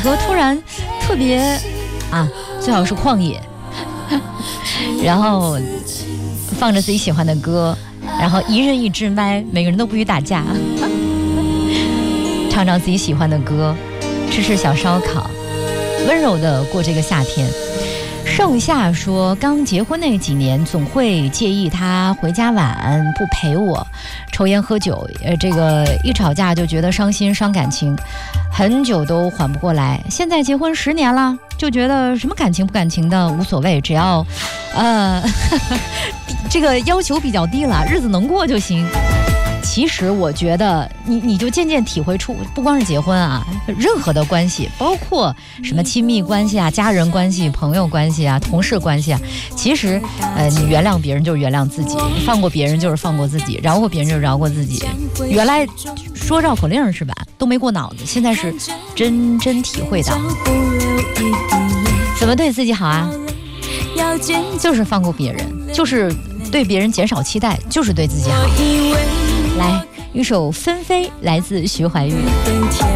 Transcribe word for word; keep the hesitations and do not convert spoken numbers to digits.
歌突然特别啊，最好是旷野，然后放着自己喜欢的歌，然后一人一支麦，每个人都不许打架，唱唱自己喜欢的歌，吃吃小烧烤，温柔的过这个夏天。盛夏说，刚结婚那几年总会介意他回家晚不陪我，抽烟喝酒，呃，这个一吵架就觉得伤心伤感情，很久都缓不过来。现在结婚十年了，就觉得什么感情不感情的无所谓，只要呃这个要求比较低了，日子能过就行。其实我觉得你你就渐渐体会出，不光是结婚啊，任何的关系，包括什么亲密关系啊、家人关系、朋友关系啊、同事关系啊，其实呃，你原谅别人就是原谅自己，你放过别人就是放过自己，饶过别人就是饶过自己。原来说绕口令是吧，都没过脑子，现在是真真体会到怎么对自己好啊，就是放过别人，就是对别人减少期待，就是对自己好。来，一首《纷飞》来自徐怀钰。